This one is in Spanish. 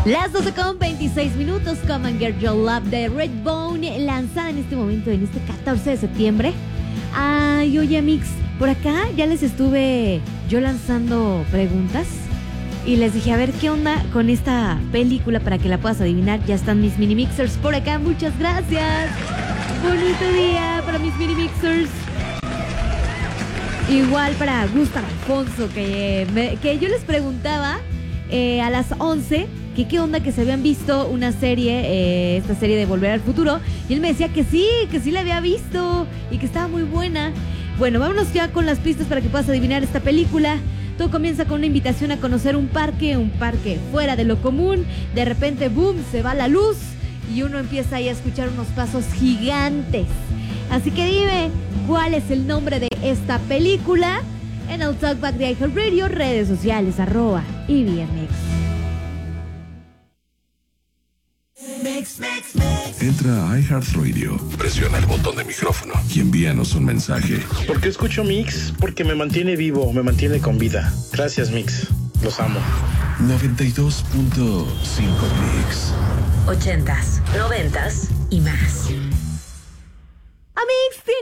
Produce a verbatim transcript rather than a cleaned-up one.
Las doce con veintiséis minutos, Come and Get Your Love de Redbone, lanzada en este momento, en este catorce de septiembre. Ay, oye, Mix, por acá ya les estuve yo lanzando preguntas y les dije, a ver, ¿qué onda con esta película para que la puedas adivinar? Ya están mis mini mixers por acá, muchas gracias. Bonito día para mis mini mixers. Igual para Gustavo Alfonso, que, me, que yo les preguntaba eh, a las once que qué onda que se habían visto una serie, eh, esta serie de Volver al Futuro, y él me decía que sí, que sí la había visto y que estaba muy buena. Bueno, vámonos ya con las pistas para que puedas adivinar esta película. Todo comienza con una invitación a conocer un parque, un parque fuera de lo común. De repente, boom, se va la luz y uno empieza ahí a escuchar unos pasos gigantes. Así que dime, ¿cuál es el nombre de esta película? En el Talkback de iHeartRadio, redes sociales, arroba y B M X. Mix, mix, mix. Entra a iHeartRadio, presiona el botón de micrófono y envíanos un mensaje. ¿Por qué escucho Mix? Porque me mantiene vivo, me mantiene con vida. Gracias, Mix. Los amo. noventa y dos punto cinco Mix. Ochentas, noventas y más. Amix,